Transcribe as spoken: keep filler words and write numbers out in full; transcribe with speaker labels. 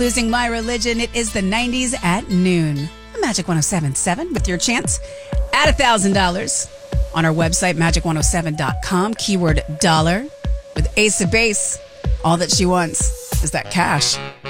Speaker 1: Losing My Religion. It is the nineties at noon. Magic one oh seven point seven with your chance at one thousand dollars on our website, magic one oh seven dot com. Keyword dollar with Ace of Base. All that she wants is that cash.